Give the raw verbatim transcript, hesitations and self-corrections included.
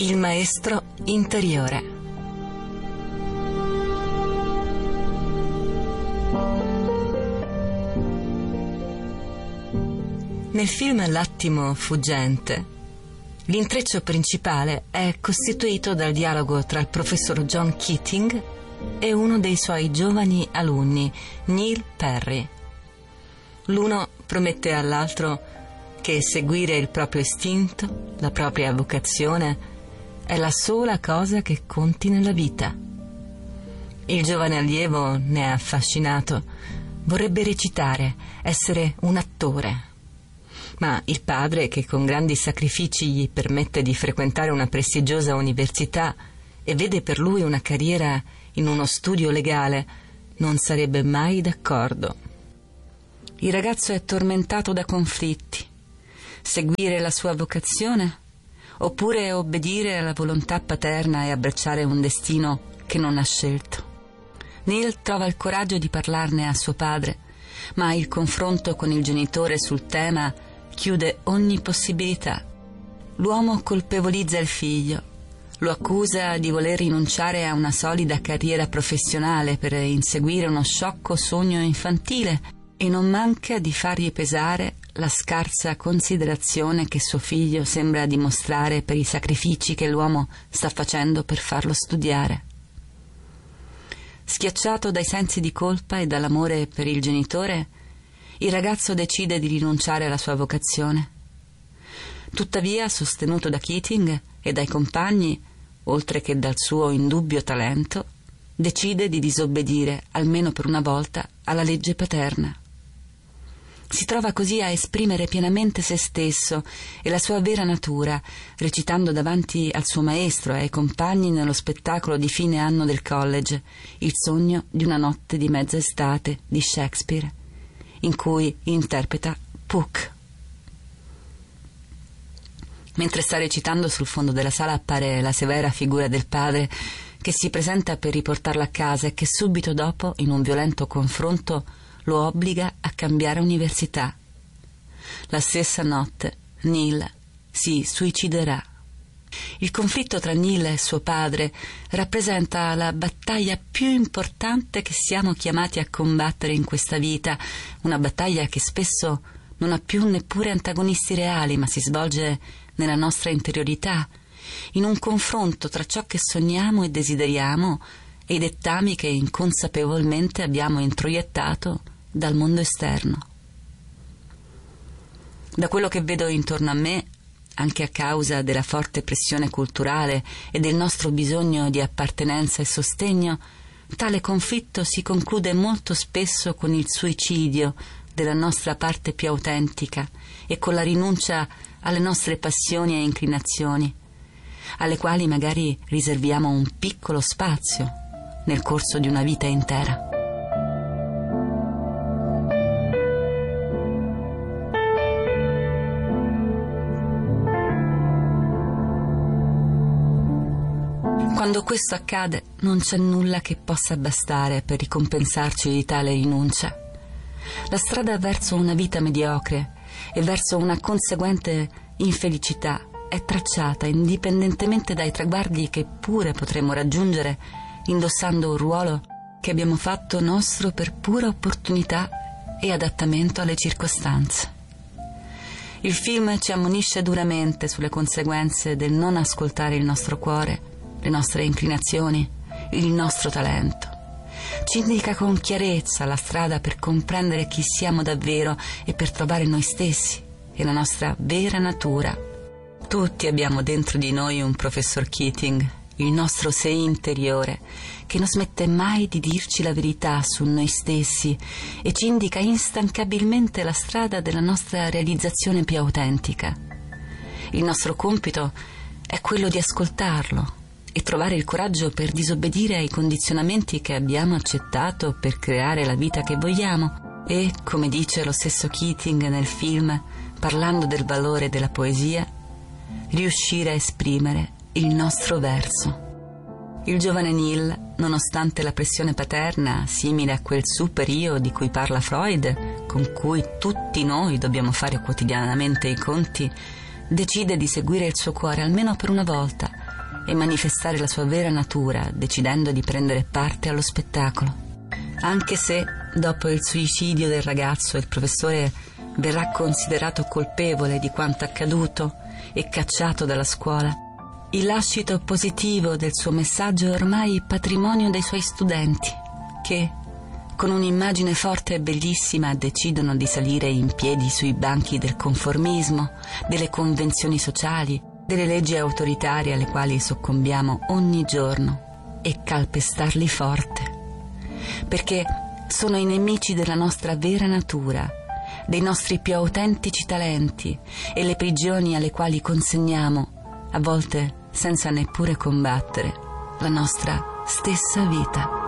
Il maestro interiore. Nel film L'attimo fuggente, l'intreccio principale è costituito dal dialogo tra il professor John Keating e uno dei suoi giovani alunni, Neil Perry. L'uno promette all'altro che seguire il proprio istinto, la propria vocazione, è la sola cosa che conti nella vita. Il giovane allievo ne è affascinato, vorrebbe recitare, essere un attore. Ma il padre, che con grandi sacrifici gli permette di frequentare una prestigiosa università e vede per lui una carriera in uno studio legale, non sarebbe mai d'accordo. Il ragazzo è tormentato da conflitti. Seguire la sua vocazione oppure obbedire alla volontà paterna e abbracciare un destino che non ha scelto. Neil trova il coraggio di parlarne a suo padre, ma il confronto con il genitore sul tema chiude ogni possibilità. L'uomo colpevolizza il figlio, lo accusa di voler rinunciare a una solida carriera professionale per inseguire uno sciocco sogno infantile e non manca di fargli pesare la scarsa considerazione che suo figlio sembra dimostrare per i sacrifici che l'uomo sta facendo per farlo studiare. Schiacciato dai sensi di colpa e dall'amore per il genitore, il ragazzo decide di rinunciare alla sua vocazione. Tuttavia, sostenuto da Keating e dai compagni, oltre che dal suo indubbio talento, decide di disobbedire, almeno per una volta, alla legge paterna. Si trova così a esprimere pienamente se stesso e la sua vera natura, recitando davanti al suo maestro e ai compagni nello spettacolo di fine anno del college, Il sogno di una notte di mezza estate di Shakespeare, in cui interpreta Puck. Mentre sta recitando, sul fondo della sala appare la severa figura del padre che si presenta per riportarlo a casa e che subito dopo, in un violento confronto, lo obbliga a cambiare università. La stessa notte Neil si suiciderà. Il conflitto tra Neil e suo padre rappresenta la battaglia più importante che siamo chiamati a combattere in questa vita, una battaglia che spesso non ha più neppure antagonisti reali, ma si svolge nella nostra interiorità, in un confronto tra ciò che sogniamo e desideriamo e i dettami che inconsapevolmente abbiamo introiettato dal mondo esterno. Da quello che vedo intorno a me, anche a causa della forte pressione culturale e del nostro bisogno di appartenenza e sostegno, tale conflitto si conclude molto spesso con il suicidio della nostra parte più autentica e con la rinuncia alle nostre passioni e inclinazioni, alle quali magari riserviamo un piccolo spazio nel corso di una vita intera. Quando questo accade, non c'è nulla che possa bastare per ricompensarci di tale rinuncia. La strada verso una vita mediocre e verso una conseguente infelicità è tracciata indipendentemente dai traguardi che pure potremo raggiungere indossando un ruolo che abbiamo fatto nostro per pura opportunità e adattamento alle circostanze. Il film ci ammonisce duramente sulle conseguenze del non ascoltare il nostro cuore, le nostre inclinazioni, il nostro talento. Ci indica con chiarezza la strada per comprendere chi siamo davvero e per trovare noi stessi e la nostra vera natura. Tutti abbiamo dentro di noi un professor Keating, il nostro sé interiore, che non smette mai di dirci la verità su noi stessi e ci indica instancabilmente la strada della nostra realizzazione più autentica. Il nostro compito è quello di ascoltarlo e trovare il coraggio per disobbedire ai condizionamenti che abbiamo accettato per creare la vita che vogliamo e, come dice lo stesso Keating nel film, parlando del valore della poesia, riuscire a esprimere il nostro verso. Il giovane Neil, nonostante la pressione paterna, simile a quel super io di cui parla Freud, con cui tutti noi dobbiamo fare quotidianamente i conti, decide di seguire il suo cuore almeno per una volta, e manifestare la sua vera natura, decidendo di prendere parte allo spettacolo. Anche se, dopo il suicidio del ragazzo, il professore verrà considerato colpevole di quanto accaduto e cacciato dalla scuola, il lascito positivo del suo messaggio è ormai patrimonio dei suoi studenti, che, con un'immagine forte e bellissima, decidono di salire in piedi sui banchi del conformismo, delle convenzioni sociali, delle leggi autoritarie alle quali soccombiamo ogni giorno, e calpestarli forte, perché sono i nemici della nostra vera natura, dei nostri più autentici talenti e le prigioni alle quali consegniamo, a volte senza neppure combattere, la nostra stessa vita.